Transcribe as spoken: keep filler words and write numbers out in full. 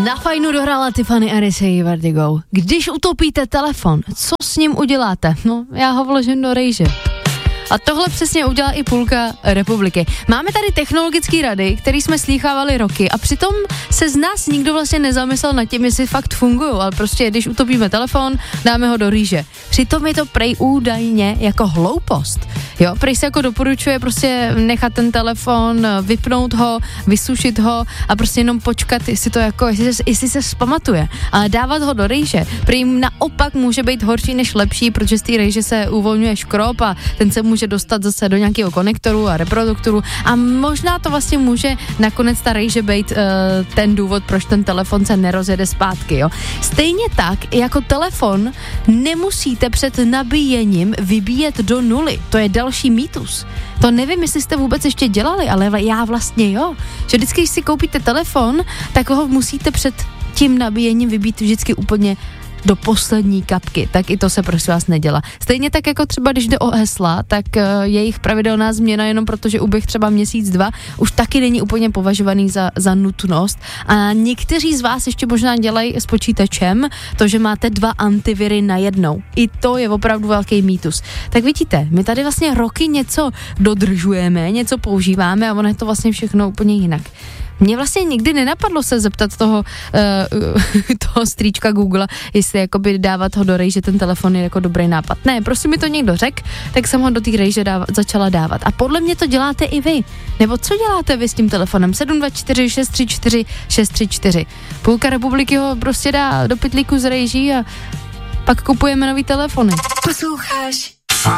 Na fajnu dohrála Tiffany Arisey Vertigo. Když utopíte telefon, co s ním uděláte? No, já ho vložím do rejže. A tohle přesně udělá i půlka republiky. Máme tady technologické rady, které jsme slýchávali roky a přitom se z nás nikdo vlastně nezamyslel nad tím, jestli fakt fungují, ale prostě když utopíme telefon, dáme ho do rýže. Přitom je to prej údajně jako hloupost. Jo, prej se jako doporučuje prostě nechat ten telefon, vypnout ho, vysušit ho a prostě jenom počkat, jestli to jako, jestli se, jestli se vzpamatuje. Ale dávat ho do rejže, prej naopak může být horší než lepší, protože z té rejže se uvolňuje škrob a ten se může dostat zase do nějakého konektoru a reproduktoru a možná to vlastně může nakonec ta rejže být uh, ten důvod, proč ten telefon se nerozjede zpátky, jo. Stejně tak, jako telefon nemusíte před nabíjením vybíjet do nuly. To je další mýtus. To nevím, jestli jste vůbec ještě dělali, ale já vlastně jo. Že vždycky, když si koupíte telefon, tak ho musíte před tím nabíjením vybít vždycky úplně do poslední kapky, tak i to se prosím vás nedělá. Stejně tak jako třeba, když jde o hesla, tak uh, jejich pravidelná změna jenom protože uběh třeba měsíc, dva, už taky není úplně považovaný za, za nutnost. A někteří z vás ještě možná dělají s počítačem to, že máte dva antiviry najednou. I to je opravdu velký mýtus. Tak vidíte, my tady vlastně roky něco dodržujeme, něco používáme a ono je to vlastně všechno úplně jinak. Mně vlastně nikdy nenapadlo se zeptat toho, uh, toho strýčka Google, jestli jakoby dávat ho do rejže, ten telefon je jako dobrý nápad. Ne, prostě mi to někdo řekl, tak jsem ho do té rejže dávat, začala dávat. A podle mě to děláte i vy. Nebo co děláte vy s tím telefonem? sedm dva čtyři šest tři čtyři šest tři čtyři. Půlka republiky ho prostě dá do pytlíku z rejží a pak kupujeme nový telefony. Posloucháš